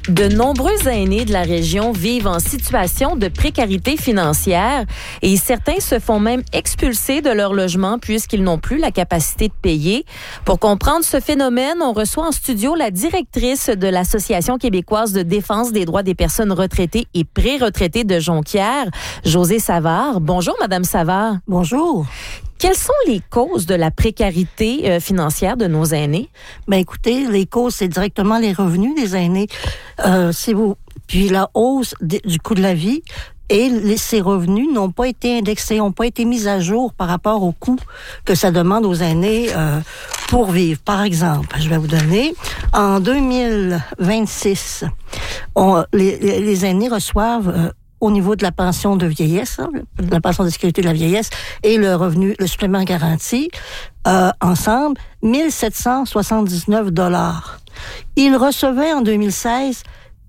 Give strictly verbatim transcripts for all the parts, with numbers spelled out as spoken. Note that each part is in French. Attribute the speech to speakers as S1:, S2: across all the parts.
S1: De nombreux aînés de la région vivent en situation de précarité financière et certains se font même expulser de leur logement puisqu'ils n'ont plus la capacité de payer. Pour comprendre ce phénomène, on reçoit en studio la directrice de l'Association québécoise de défense des droits des personnes retraitées et pré-retraitées de Jonquière, Josée Savard. Bonjour, Madame Savard.
S2: Bonjour.
S1: Quelles sont les causes de la précarité euh, financière de nos aînés?
S2: Ben écoutez, les causes, c'est directement les revenus des aînés. Euh, c'est vous. Puis la hausse de, du coût de la vie et les, ces revenus n'ont pas été indexés, n'ont pas été mis à jour par rapport au coût que ça demande aux aînés euh, pour vivre. Par exemple, je vais vous donner, en deux mille vingt-six, on, les, les aînés reçoivent euh, au niveau de la pension de vieillesse, hein, la pension de sécurité de la vieillesse et le revenu, le supplément garanti, euh, ensemble, mille sept cent soixante-dix-neuf dollars. Ils recevaient en deux mille seize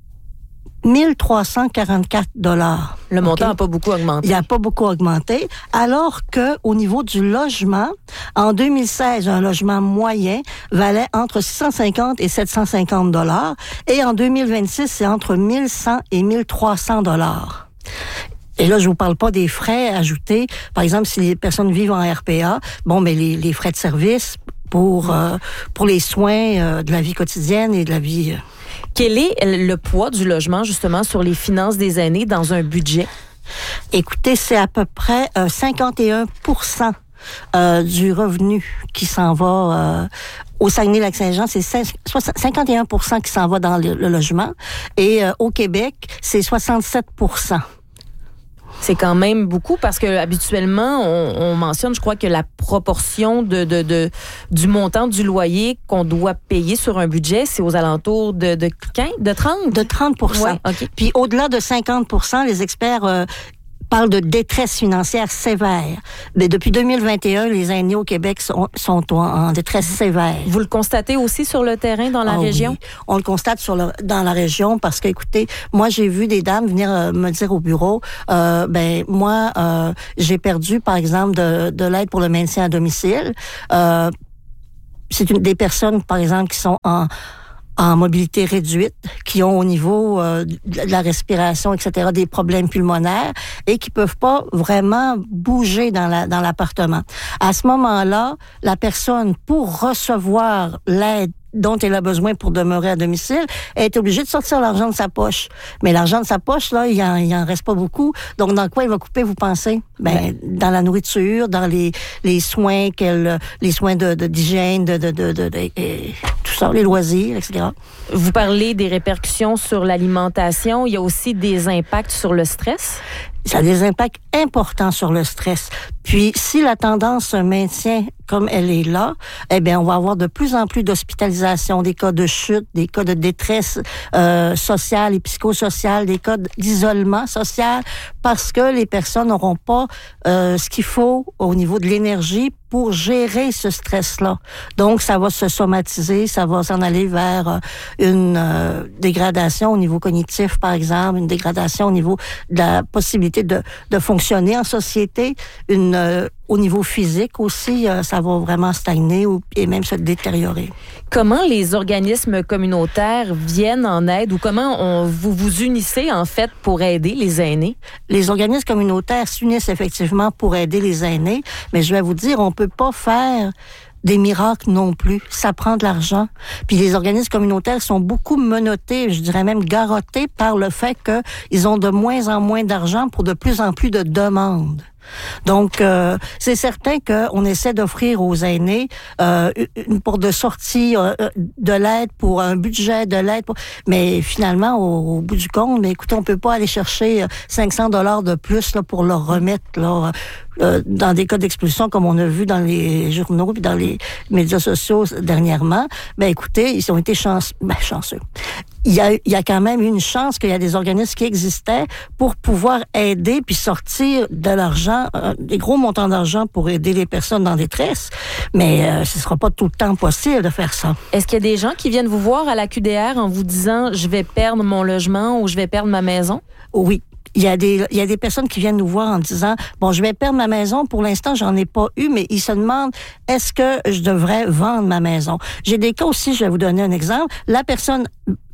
S2: mille trois cent quarante-quatre dollars.
S1: Le montant n'a
S2: okay?
S1: pas beaucoup augmenté.
S2: Il n'a pas beaucoup augmenté, alors que au niveau du logement, en deux mille seize, un logement moyen valait entre six cent cinquante et sept cent cinquante dollars, et en deux mille vingt-six, c'est entre mille cent et mille trois cents dollars. Et là, je vous parle pas des frais ajoutés. Par exemple, si les personnes vivent en R P A, bon, mais les, les frais de service pour euh, pour les soins euh, de la vie quotidienne et de la vie. Euh...
S1: Quel est le poids du logement justement sur les finances des aînés dans un budget?
S2: Écoutez, c'est à peu près euh, cinquante et un pour cent euh, du revenu qui s'en va euh, au Saguenay-Lac-Saint-Jean, c'est cinquante et un pour cent qui s'en va dans le, le logement, et euh, au Québec, c'est soixante-sept pour cent.
S1: C'est quand même beaucoup parce que habituellement, on, on mentionne, je crois, que la proportion de, de, de, du montant du loyer qu'on doit payer sur un budget, c'est aux alentours de, de, quinze, de trente?
S2: De trente pour cent.
S1: Ouais, okay.
S2: Puis au-delà de cinquante pour cent, les experts euh, parlent de détresse financière sévère. Mais depuis deux mille vingt et un, les aînés au Québec sont, sont en, en détresse sévère.
S1: Vous le constatez aussi sur le terrain dans la
S2: ah,
S1: région?
S2: Oui. On le constate sur le, dans la région parce que, écoutez, moi, j'ai vu des dames venir euh, me dire au bureau, euh, ben moi, euh, j'ai perdu, par exemple, de, de l'aide pour le maintien à domicile. Euh, c'est une des personnes, par exemple, qui sont en en mobilité réduite, qui ont au niveau euh, de la respiration, et cetera, des problèmes pulmonaires et qui peuvent pas vraiment bouger dans la dans l'appartement. À ce moment-là, la personne, pour recevoir l'aide dont elle a besoin pour demeurer à domicile, elle est obligée de sortir l'argent de sa poche. Mais l'argent de sa poche, là, il en, il en reste pas beaucoup. Donc, dans quoi il va couper, vous pensez? Ben, ouais. Dans la nourriture, dans les, les soins qu'elle, les soins de, de, d'hygiène, de, de, de, de, de, de tout ça, les loisirs, et cetera.
S1: Vous parlez des répercussions sur l'alimentation. Il y a aussi des impacts sur le stress?
S2: Ça a des impacts importants sur le stress. Puis, si la tendance se maintient comme elle est là, eh bien, on va avoir de plus en plus d'hospitalisations, des cas de chute, des cas de détresse euh, sociale et psychosociale, des cas d'isolement social, parce que les personnes n'auront pas euh, ce qu'il faut au niveau de l'énergie pour gérer ce stress-là. Donc, ça va se somatiser, ça va s'en aller vers une euh, dégradation au niveau cognitif, par exemple, une dégradation au niveau de la possibilité de, de fonctionner en société, une euh, au niveau physique aussi, euh, ça va vraiment stagner ou, et même se détériorer.
S1: Comment les organismes communautaires viennent en aide ou comment on, vous vous unissez en fait pour aider les aînés?
S2: Les organismes communautaires s'unissent effectivement pour aider les aînés, mais je vais vous dire, on peut pas faire des miracles non plus. Ça prend de l'argent. Puis les organismes communautaires sont beaucoup menottés, je dirais même garrottés par le fait qu'ils ont de moins en moins d'argent pour de plus en plus de demandes. Donc, euh, c'est certain qu'on essaie d'offrir aux aînés euh, une porte de sortie, euh, de l'aide pour un budget, de l'aide pour... Mais finalement, au, au bout du compte, mais écoutez, on peut pas aller chercher cinq cents dollars de plus là, pour leur remettre là, euh, dans des cas d'expulsion comme on a vu dans les journaux et dans les médias sociaux dernièrement. Ben écoutez, ils ont été chance... ben, chanceux. Il y, a, il y a quand même une chance qu'il y a des organismes qui existaient pour pouvoir aider puis sortir de l'argent, euh, des gros montants d'argent pour aider les personnes en détresse. Mais euh, ce ne sera pas tout le temps possible de faire ça.
S1: Est-ce qu'il y a des gens qui viennent vous voir à la Q D R en vous disant « je vais perdre mon logement » ou « je vais perdre ma maison » ?
S2: Oui. Il y a des, il y a des personnes qui viennent nous voir en disant, bon, je vais perdre ma maison. Pour l'instant, j'en ai pas eu, mais ils se demandent, est-ce que je devrais vendre ma maison? J'ai des cas aussi, je vais vous donner un exemple. La personne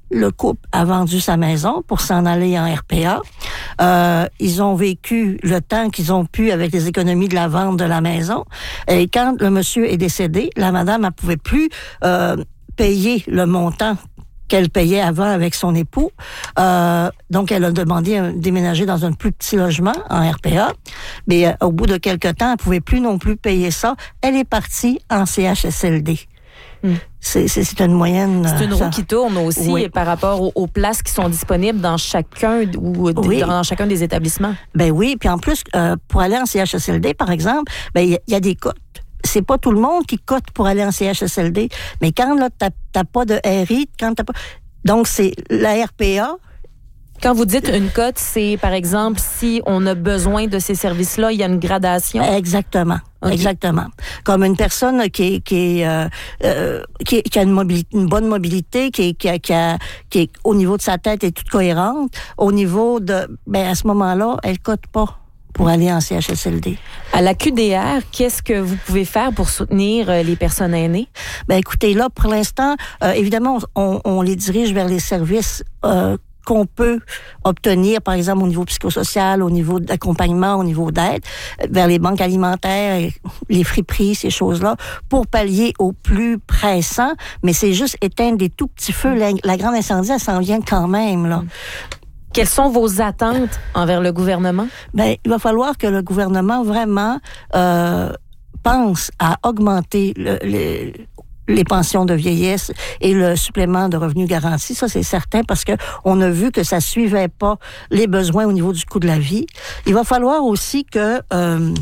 S2: le couple a vendu sa maison pour s'en aller en R P A. Euh, ils ont vécu le temps qu'ils ont pu avec les économies de la vente de la maison. Et quand le monsieur est décédé, la madame ne pouvait plus euh, payer le montant qu'elle payait avant avec son époux. Euh, donc, elle a demandé de déménager dans un plus petit logement en R P A. Mais euh, au bout de quelques temps, elle ne pouvait plus non plus payer ça. Elle est partie en C H S L D. Hum. C'est, c'est, c'est une moyenne...
S1: C'est une
S2: ça.
S1: roue qui tourne aussi oui. par rapport aux, aux places qui sont disponibles dans chacun ou
S2: oui.
S1: dans chacun des établissements.
S2: Ben oui, puis en plus, euh, pour aller en C H S L D, par exemple, ben il y, y a des cotes. C'est pas tout le monde qui cote pour aller en C H S L D, mais quand là, t'as, t'as pas de R I, quand t'as pas... Donc, c'est la R P A...
S1: Quand vous dites une cote, c'est, par exemple, si on a besoin de ces services-là, il y a une gradation?
S2: Exactement. Okay. Exactement. Comme une personne qui est, qui est, euh, euh, qui, qui a une mobilité, une bonne mobilité, qui est, qui a, qui a, qui est au niveau de sa tête est toute cohérente, au niveau de, ben, à ce moment-là, elle cote pas pour aller en C H S L D.
S1: À la Q D R, qu'est-ce que vous pouvez faire pour soutenir les personnes aînées?
S2: Ben, écoutez, là, pour l'instant, euh, évidemment, on, on les dirige vers les services, euh, qu'on peut obtenir, par exemple, au niveau psychosocial, au niveau d'accompagnement, au niveau d'aide, vers les banques alimentaires, les friperies, ces choses-là, pour pallier au plus pressant. Mais c'est juste éteindre des tout petits feux. La, la grande incendie, elle s'en vient quand même, là.
S1: Quelles sont vos attentes envers le gouvernement? Ben,
S2: il va falloir que le gouvernement vraiment euh, pense à augmenter le, le les pensions de vieillesse et le supplément de revenus garanti, ça c'est certain parce que on a vu que ça suivait pas les besoins au niveau du coût de la vie. Il va falloir aussi que euh,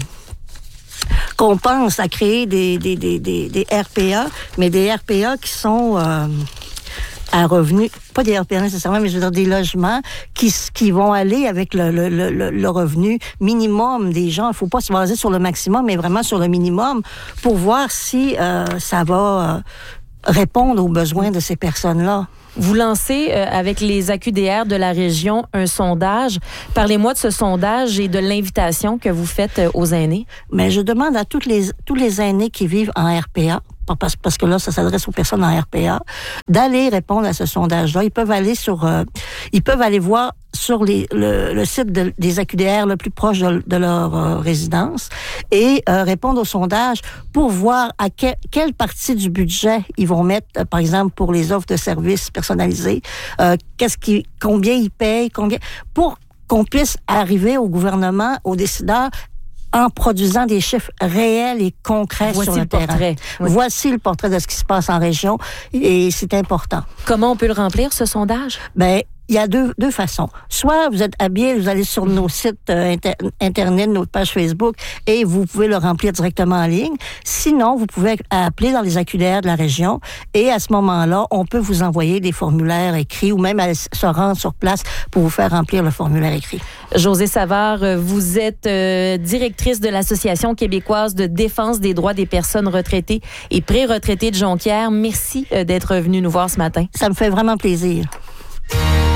S2: qu'on pense à créer des des des des, des R P A, mais des R P A qui sont euh, à revenus, pas des R P A nécessairement, mais je veux dire des logements qui qui vont aller avec le le le, le revenu minimum des gens. Il faut pas se baser sur le maximum, mais vraiment sur le minimum pour voir si euh, ça va euh, répondre aux besoins de ces personnes-là.
S1: Vous lancez euh, avec les A Q D R de la région un sondage. Parlez-moi de ce sondage et de l'invitation que vous faites aux aînés.
S2: Mais je demande à toutes les tous les aînés qui vivent en R P A, parce, parce que là, ça s'adresse aux personnes en R P A, d'aller répondre à ce sondage-là. Ils peuvent aller sur, euh, ils peuvent aller voir sur les, le, le site de, des A Q D R le plus proche de, de leur euh, résidence et euh, répondre au sondage pour voir à que, quelle partie du budget ils vont mettre, euh, par exemple, pour les offres de services personnalisés, euh, qu'est-ce qui, combien ils payent, combien, pour qu'on puisse arriver au gouvernement, aux décideurs, en produisant des chiffres réels et concrets
S1: Voici
S2: sur le,
S1: le
S2: terrain.
S1: Portrait. Oui.
S2: Voici le portrait de ce qui se passe en région et c'est important.
S1: Comment on peut le remplir, ce sondage?
S2: Ben, il y a deux, deux façons. Soit vous êtes habile, vous allez sur nos sites euh, inter- Internet, notre page Facebook, et vous pouvez le remplir directement en ligne. Sinon, vous pouvez appeler dans les A Q D R de la région, et à ce moment-là, on peut vous envoyer des formulaires écrits, ou même aller se rendre sur place pour vous faire remplir le formulaire écrit.
S1: Josée Savard, vous êtes euh, directrice de l'Association québécoise de défense des droits des personnes retraitées et pré-retraitées de Jonquière. Merci euh, d'être venue nous voir ce matin.
S2: Ça me fait vraiment plaisir.